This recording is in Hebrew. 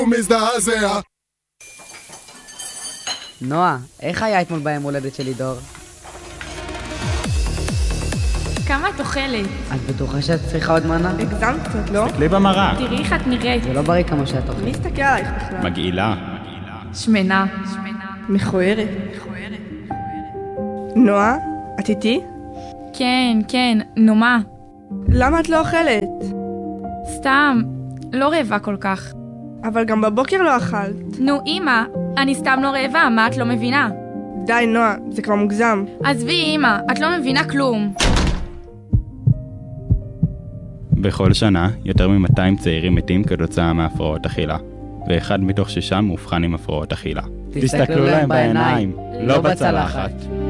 ומזדעזע. נועה, איך היה אתמול ביום הולדת של לידור? כמה את אוכלת? את בטוחה שאת צריכה עוד מנה? הגזמת קצת, לא? תסתכלי במראה. תראי איך את נראית. זה לא בריא כמו שאת אוכלת. מי הסתכל עלייך בכלל? מגעילה. שמנה. מכוערת. נועה, את איתי? כן, נו מה? למה את לא אוכלת? סתם, לא רעבה כל כך. אבל גם בבוקר לא אכלת. נו אמא, אני סתם לא רעבה, מה את לא מבינה? די נועה, זה כבר מוגזם. עזבי אמא, את לא מבינה כלום. בכל שנה, יותר מ-200 צעירים מתים כתוצאה מהפרעות אכילה, ואחד מתוך 6 מאובחן עם הפרעות אכילה. תסתכלו להם בעיניים, לא בצלחת.